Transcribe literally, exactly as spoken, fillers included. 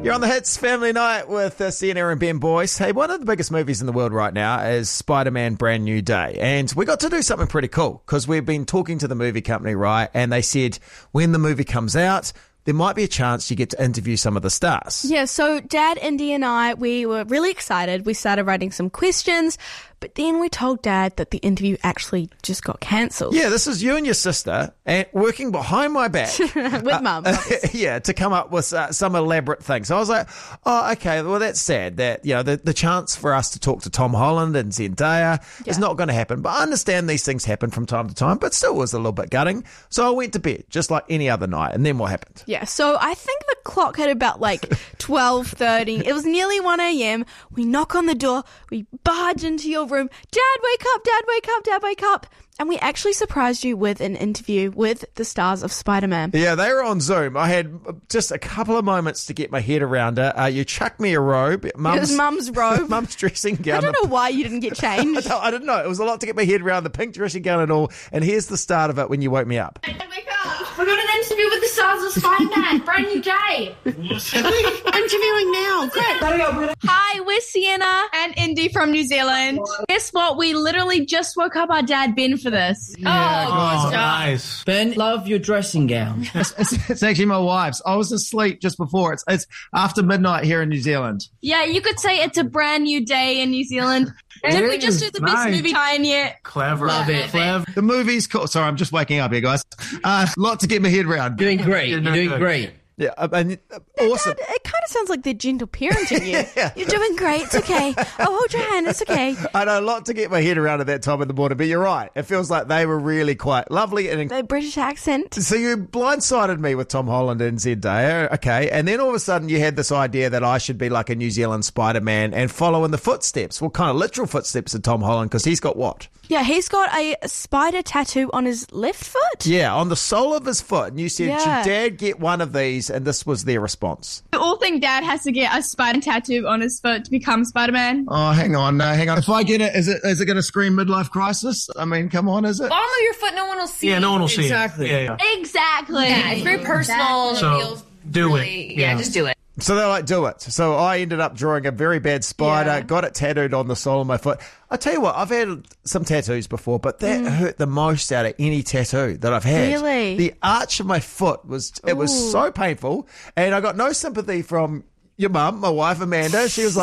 You're on the Hits Family Night with uh, Sienna and Ben Boyce. Hey, one of the biggest movies in the world right now is Spider-Man Brand New Day. And we got to do something pretty cool because we've been talking to the movie company, right? And they said when the movie comes out, there might be a chance you get to interview some of the stars. Yeah, so Dad, Indy and I, we were really excited. We started writing some questions, but then we told Dad that the interview actually just got cancelled. Yeah, this is you and your sister and working behind my back. With uh, Mum. Uh, yeah, to come up with uh, some elaborate things. So I was like, oh, okay, well, that's sad that, you know, the, the chance for us to talk to Tom Holland and Zendaya Yeah. is not going to happen. But I understand these things happen from time to time, but still was a little bit gutting. So I went to bed just like any other night. And then what happened? Yeah, so I think the clock hit about like twelve thirty. It was nearly one a.m. We knock on the door. We barge into your room. Dad, wake up, Dad, wake up, Dad, wake up. And we actually surprised you with an interview with the stars of Spider-Man. Yeah, they were on Zoom. I had just a couple of moments to get my head around it. Uh, you chucked me a robe. Mum's, It was Mum's robe. Mum's dressing I gown. don't know why you didn't get changed. No, I didn't know. It was a lot to get my head around, the pink dressing gown and all. And here's the start of it when you woke me up. Wake up! We're got an interview with the stars of Spider-Man. Brand new day. Interviewing now. Great. Hi, we're Sienna and Indy from New Zealand. Guess what? We literally just woke up our dad, Ben, for this. Oh, nice. Ben, love your dressing gown. It's, it's actually my wife's. I was asleep just before. It's it's after midnight here in New Zealand. Yeah, you could say it's a brand new day in New Zealand. Did we just do the best Nice. movie tie-in yet? Clever. Love it. Clever. The movie's cool. Sorry, I'm just waking up here, guys. A uh, lot to get my head around. Doing great. You're doing good. great. Yeah, uh, and uh, awesome. Dad, it kind of sounds like they're gentle parenting you. Yeah. You're doing great. It's okay. Oh, hold your hand. It's okay. I know a lot to get my head around at that time in the morning, but you're right. It feels like they were really quite lovely. And The British accent. so you blindsided me with Tom Holland and Zendaya, okay, and then all of a sudden you had this idea that I should be like a New Zealand Spider-Man and follow in the footsteps. Well, kind of literal footsteps of Tom Holland, because he's got what? Yeah, he's got a spider tattoo on his left foot. Yeah, on the sole of his foot. And you said, Yeah. should Dad get one of these? And this was their response. We all think dad has to get a spider tattoo on his foot to become Spider-Man. Oh, hang on, no, hang on. If I get it, is it is it going to scream midlife crisis? I mean, come on, is it? Bottom of your foot, no one will see. Yeah, no one will see Exactly. it. Yeah, yeah. Exactly. Yeah, it's very personal. and So, it feels do it. really, Yeah, Yeah. just do it. So they're like, do it. So I ended up drawing a very bad spider, Yeah. got it tattooed on the sole of my foot. I tell you what, I've had some tattoos before, but that hurt the most out of any tattoo that I've had. Really? The arch of my foot was, it was Ooh. so painful, and I got no sympathy from your mum, my wife, Amanda. She was like,